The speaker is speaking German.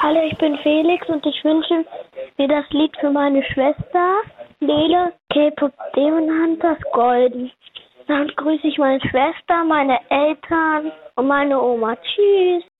Hallo, ich bin Felix und ich wünsche mir das Lied für meine Schwester, Lele, K-Pop Demon Hunters Golden. Dann grüße ich meine Schwester, meine Eltern und meine Oma. Tschüss.